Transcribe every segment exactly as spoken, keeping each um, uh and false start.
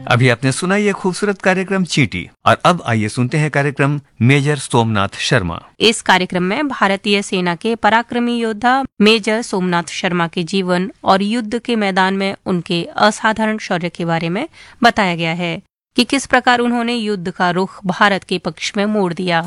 अभी आपने सुना ये खूबसूरत कार्यक्रम चींटी, और अब आइए सुनते हैं कार्यक्रम मेजर सोमनाथ शर्मा। इस कार्यक्रम में भारतीय सेना के पराक्रमी योद्धा मेजर सोमनाथ शर्मा के जीवन और युद्ध के मैदान में उनके असाधारण शौर्य के बारे में बताया गया है कि किस प्रकार उन्होंने युद्ध का रुख भारत के पक्ष में मोड़ दिया।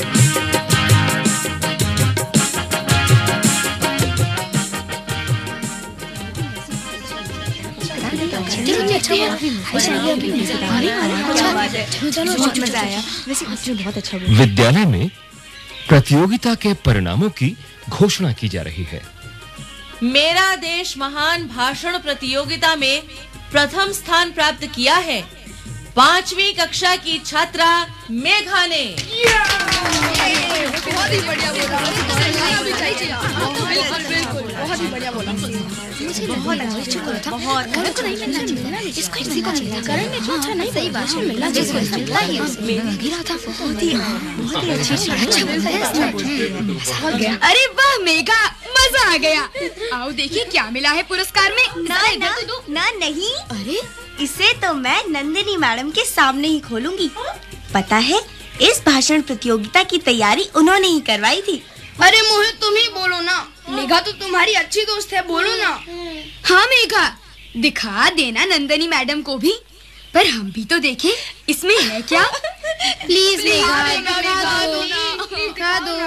विद्यालय में प्रतियोगिता के परिणामों की घोषणा की जा रही है। मेरा देश महान भाषण प्रतियोगिता में प्रथम स्थान प्राप्त किया है। पांचवी कक्षा की छात्रा मेघा ने। बहुत ही बढ़िया बोला, बहुत ही बढ़िया बोला। मुझे बहुत अच्छा लगा था। बहुत को नहीं मिलना चाहिए, इसको किसी को चाहिए। करण में अच्छा नहीं, सही बात है, मिलना चाहिए। मिलता ही है, गिरा था। बहुत ही बहुत ही अच्छी अच्छा बोलता है। अरे वाह मेघा, मजा आ गया। आओ देखिए क्या मिला है पुरस्कार में। ना ना ना नहीं, अरे इसे तो मैं नंदिनी मैडम के सामने ही खोलूंगी। पता है, इस भाषण प्रतियोगिता की तैयारी उन्होंने ही करवाई थी। अरे मोहित, तुम ही बोलो ना। मेघा तो तुम्हारी अच्छी दोस्त है, बोलो ना। हाँ मेघा, दिखा देना नंदिनी मैडम को भी, पर हम भी तो देखें इसमें है क्या। प्लीज मेघा, दिखा दो।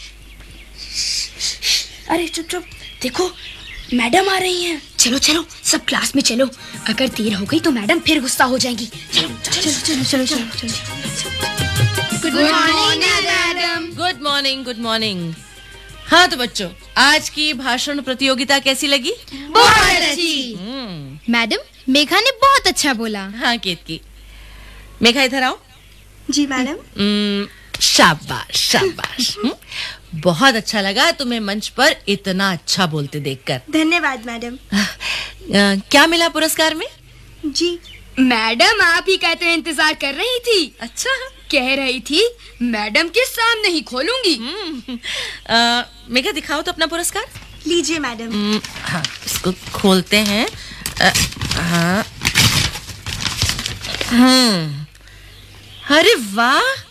अरे चुप चुप, देखो मैडम आ रही हैं। चलो चलो सब क्लास में चलो, अगर देर हो गई तो मैडम फिर गुस्सा हो जाएंगी। चलो चलो चलो चलो चलो चलो। Good morning madam. Good morning, good morning. हाँ तो बच्चों, आज की भाषण प्रतियोगिता कैसी लगी? बहुत अच्छी। मैडम, मेघा ने बहुत अच्छा बोला। हाँ केतकी। मेघा इधर आओ। जी मैडम। शाबाश शाबाश। बहुत अच्छा लगा तुम्हें मंच पर इतना अच्छा बोलते देखकर। धन्यवाद मैडम। क्या मिला पुरस्कार में? जी मैडम, आप ही कहते हैं इंतजार कर रही थी। अच्छा, कह रही थी मैडम के सामने ही खोलूंगी। मेघा दिखाओ तो अपना पुरस्कार। लीजिए मैडम। हाँ, इसको खोलते हैं। आ, हाँ। हम्म, अरे वाह,